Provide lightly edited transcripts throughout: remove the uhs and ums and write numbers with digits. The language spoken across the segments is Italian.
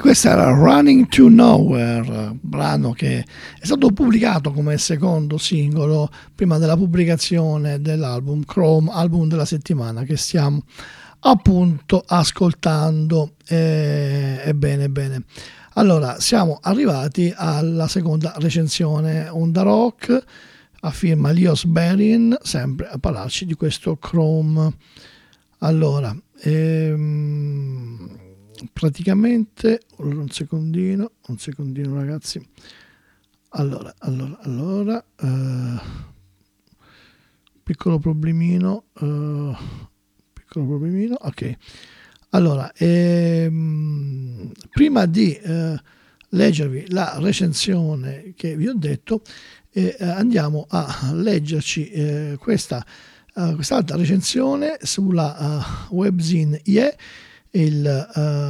Questa era Running to Nowhere, brano che è stato pubblicato come secondo singolo prima della pubblicazione dell'album Chrome, album della settimana che stiamo appunto ascoltando. Bene. Allora, siamo arrivati alla seconda recensione on the rock a firma Leos Berin, sempre a parlarci di questo Chrome. Allora, praticamente un secondino ragazzi. Allora piccolo problemino, ok. Allora, prima di leggervi la recensione che vi ho detto, andiamo a leggerci quest'altra recensione sulla webzine IE. Il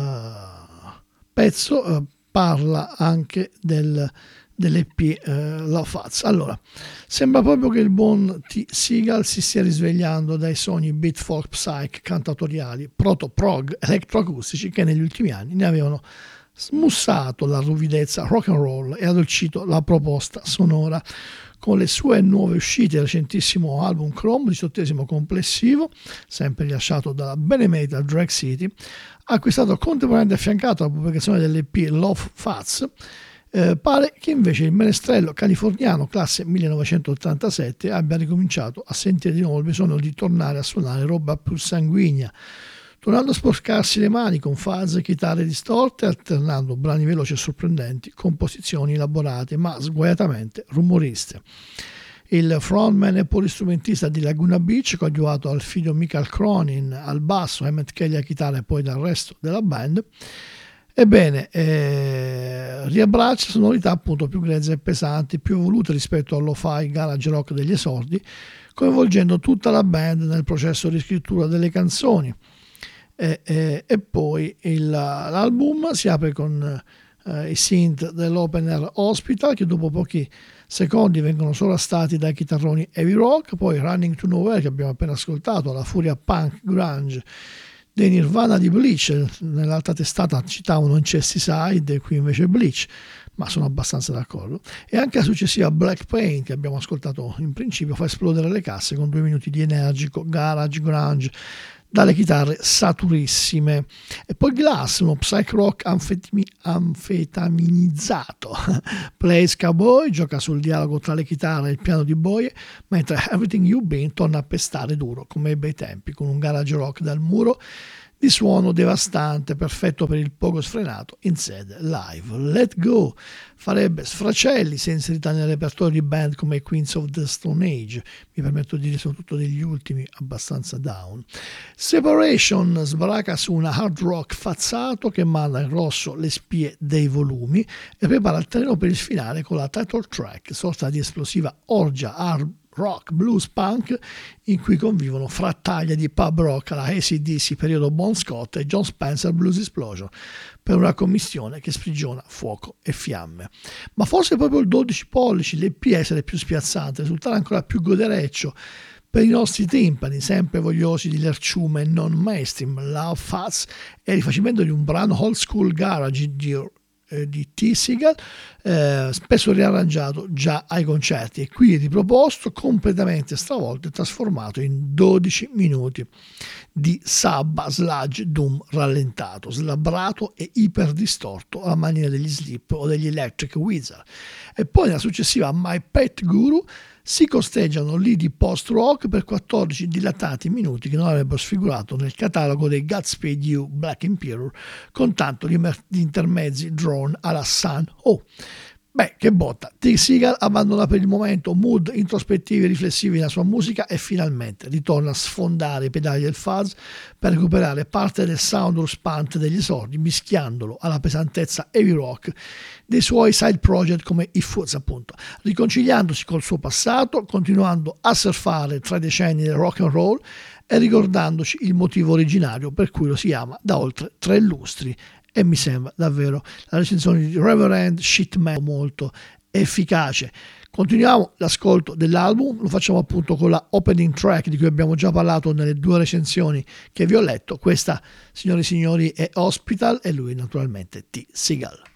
pezzo parla anche dell'EP Love Fats. Allora, sembra proprio che il buon T. Seagal si stia risvegliando dai sogni beat folk psych cantatoriali proto-prog elettroacustici che negli ultimi anni ne avevano smussato la ruvidezza rock and roll e addolcito la proposta sonora. Con le sue nuove uscite, il recentissimo album Chrome, 18° complessivo, sempre rilasciato dalla Benemetal Drag City, ha acquistato contemporaneamente affiancato alla pubblicazione dell'EP Love Fats. Pare che invece il menestrello californiano classe 1987 abbia ricominciato a sentire di nuovo il bisogno di tornare a suonare roba più sanguigna, tornando a sporcarsi le mani con fuzz e chitarre distorte, alternando brani veloci e sorprendenti, composizioni elaborate ma sguaiatamente rumoriste. Il frontman e polistrumentista di Laguna Beach, coadiuvato dal figlio Michael Cronin al basso, Emmett Kelly a chitarra e poi dal resto della band, ebbene, riabbraccia sonorità appunto più grezze e pesanti, più evolute rispetto allo-fi garage rock degli esordi, coinvolgendo tutta la band nel processo di scrittura delle canzoni. E poi l'album si apre con i synth dell'opener Hospital, che dopo pochi secondi vengono sovrastati dai chitarroni heavy rock, poi Running to Nowhere che abbiamo appena ascoltato, la furia punk grunge dei Nirvana di Bleach. Nell'altra testata citavano Incesticide, qui invece Bleach, ma sono abbastanza d'accordo. E anche la successiva Black Paint che abbiamo ascoltato in principio fa esplodere le casse con 2 minuti di energico garage grunge dalle chitarre saturissime. E poi Glass, uno psych rock anfetaminizzato. Plays Cowboy, gioca sul dialogo tra le chitarre e il piano di boie, mentre Everything You've Been torna a pestare duro come ai bei tempi, con un garage rock dal muro di suono devastante, perfetto per il poco sfrenato in sede live. Let Go farebbe sfracelli se inserita nel repertorio di band come Queens of the Stone Age, mi permetto di dire soprattutto degli ultimi abbastanza down. Separation sbraca su una hard rock fazzato che manda in rosso le spie dei volumi e prepara il terreno per il finale con la title track, sorta di esplosiva orgia hard rock, blues, punk, in cui convivono frattaglia di pub rock alla AC/DC periodo Bon Scott e John Spencer Blues Explosion, per una commistione che sprigiona fuoco e fiamme. Ma forse proprio il 12 pollici, l'EP essere più spiazzante, risultare ancora più godereccio per i nostri timpani, sempre vogliosi di lerciume non mainstream. Love Fats è il rifacimento di un brano old school garage di T. Seagal, spesso riarrangiato già ai concerti e qui riproposto, completamente stravolto e trasformato in 12 minuti di sabba sludge doom rallentato, slabbrato e iperdistorto alla maniera degli Sleep o degli Electric Wizard. E poi nella successiva My Pet Guru si costeggiano lì di post-rock per 14 dilatati minuti che non avrebbero sfigurato nel catalogo dei Godspeed You Black Emperor, con tanto di intermezzi drone alla Sun. Oh, beh, che botta! T. Seagal abbandona per il momento mood introspettivi e riflessivi nella sua musica e finalmente ritorna a sfondare i pedali del fuzz per recuperare parte del sound ruspante degli esordi, mischiandolo alla pesantezza heavy rock dei suoi side project come i Foods, appunto, riconciliandosi col suo passato, continuando a surfare tra i decenni del rock and roll e ricordandoci il motivo originario per cui lo si ama da oltre 3 lustri. E mi sembra davvero la recensione di Reverend Shitman molto efficace. Continuiamo l'ascolto dell'album, lo facciamo appunto con la opening track di cui abbiamo già parlato nelle 2 recensioni che vi ho letto. Questa, signori e signori, è Hospital e lui naturalmente T. Seagal.